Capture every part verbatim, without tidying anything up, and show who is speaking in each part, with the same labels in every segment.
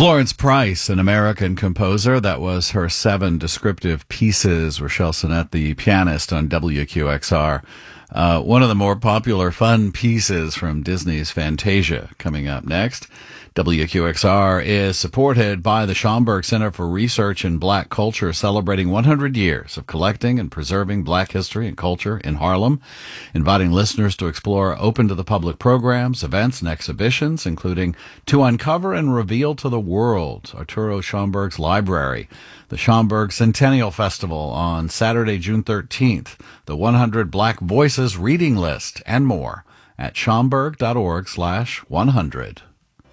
Speaker 1: Florence Price, an American composer. That was her seven descriptive pieces. Rochelle Sinnett, the pianist on W Q X R. Uh, one of the more popular fun pieces from Disney's Fantasia coming up next. W Q X R is supported by the Schomburg Center for Research in Black Culture, celebrating one hundred years of collecting and preserving black history and culture in Harlem, inviting listeners to explore open-to-the-public programs, events, and exhibitions, including To Uncover and Reveal to the World, Arturo Schomburg's Library, the Schomburg Centennial Festival on Saturday, June thirteenth, the one hundred Black Voices Reading List, and more at schomburg.org slash 100.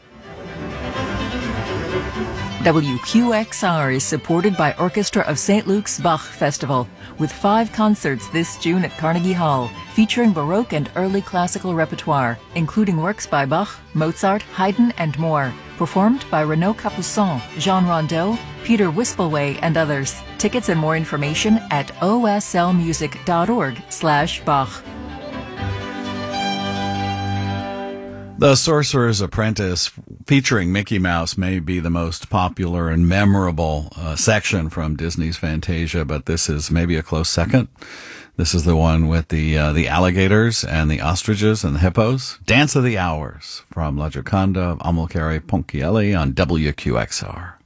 Speaker 2: W Q X R is supported by Orchestra of Saint Luke's Bach Festival, with five concerts this June at Carnegie Hall, featuring Baroque and early classical repertoire, including works by Bach, Mozart, Haydn, and more, performed by Renaud Capuçon, Jean Rondeau, Peter Wispelwey, and others. Tickets and more information at oslmusic.org slash Bach.
Speaker 1: The Sorcerer's Apprentice, featuring Mickey Mouse, may be the most popular and memorable uh, section from Disney's Fantasia, but this is maybe a close second. This is the one with the uh, the alligators and the ostriches and the hippos. Dance of the Hours from La Gioconda of Amilcare Ponchielli on W Q X R.